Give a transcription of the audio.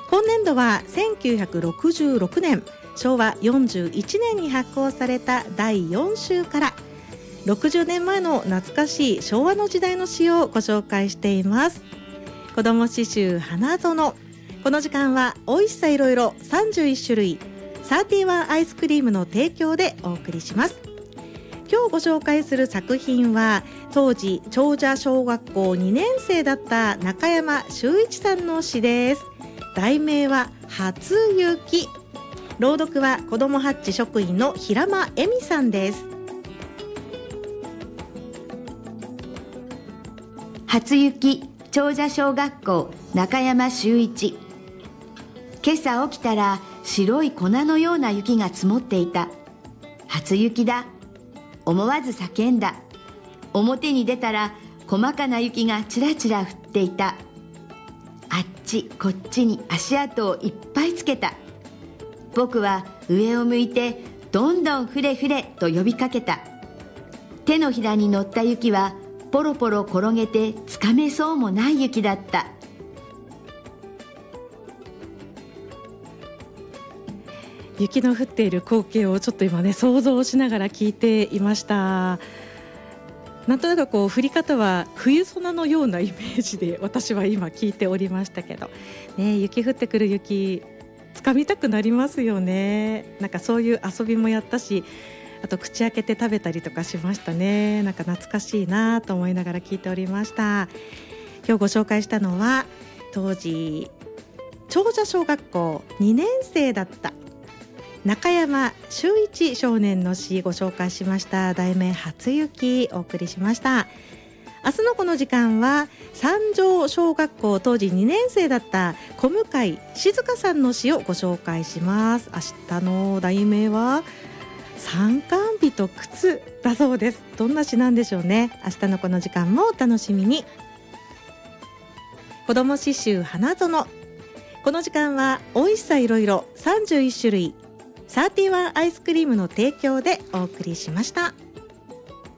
今年度は1966年昭和41年に発行された第4週から60年前の懐かしい昭和の時代の詩をご紹介しています。子ども詩集花園。この時間はおいしさいろいろ31種類31アイスクリームの提供でお送りします。今日ご紹介する作品は当時長者小学校2年生だった中山修一さんの詩です。題名は初雪。朗読は子どもハッチ職員の平間恵美さんです。 初雪。長者小学校中山修一。今朝起きたら白い粉のような雪が積もっていた。初雪だ。思わず叫んだ。表に出たら細かな雪がちらちら降っていた。あっちこっちに足跡をいっぱいつけた。僕は上を向いてどんどんふれふれと呼びかけた。手のひらに乗った雪はポロポロ転げてつかめそうもない雪だった。 雪の降っている光景をちょっと今ね想像しながら聞いていました。なんとなくこう降り方は冬ソナのようなイメージで私は今聞いておりましたけど、ね、雪降ってくる雪つかみたくなりますよね。なんかそういう遊びもやったし、あと口開けて食べたりとかしましたね。なんか懐かしいなと思いながら聞いておりました。今日ご紹介したのは当時長者小学校2年生だった中山修一少年の詩ご紹介しました。題名初雪お送りしました。明日のこの時間は三条小学校当時2年生だった小向静香さんの詩をご紹介します。明日の題名は参観日と靴だそうです。どんな詩なんでしょうね。明日のこの時間もお楽しみに。子ども詩集花園。この時間はおいしさいろいろ31種類31アイスクリームの提供でお送りしました。